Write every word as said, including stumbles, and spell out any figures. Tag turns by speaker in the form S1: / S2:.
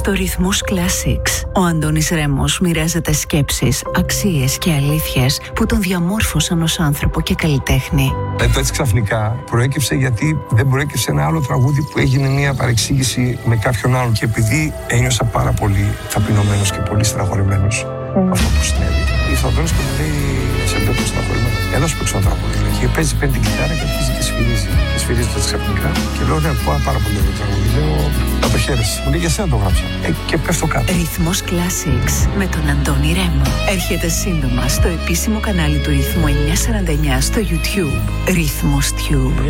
S1: Στο Ρυθμός Classics, ο Αντώνης Ρέμος μοιράζεται σκέψεις, αξίες και αλήθειες που τον διαμόρφωσαν ως άνθρωπο και καλλιτέχνη.
S2: Ε, το έτσι ξαφνικά προέκυψε γιατί δεν προέκυψε ένα άλλο τραγούδι που έγινε μια παρεξήγηση με κάποιον άλλον. Και επειδή ένιωσα πάρα πολύ ταπεινωμένος και πολύ στραχωρημένος mm. αυτό που συνέβη, ήρθε ο Αντώνης και μου λέει: σε βλέπω στραχωρημένο. Εδώ σου παίξω ένα τραγούδι. Και παίζει, παίρνει την κιθάρα και αρχίζει και σφυρίζει. Και σφυρίζει έτσι ξαφνικά. Και λέω: ναι, πω πάρα πολύ ωραίο τραγούδι. Λέω: να το χαίρεσαι. Μου λέει: για σένα το γράψα. Ε, και πέφτω κάτω.
S1: Ρυθμός Classics με τον Αντώνη Ρέμο. Έρχεται σύντομα στο επίσημο κανάλι του Ρυθμού εννιακόσια σαράντα εννιά στο YouTube. Ρυθμός Tube.